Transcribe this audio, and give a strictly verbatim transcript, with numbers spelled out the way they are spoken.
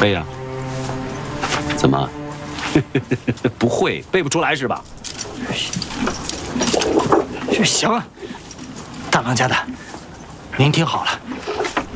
背呀？怎么？不会，背不出来是吧？ 这行啊，大当家的，您听好了，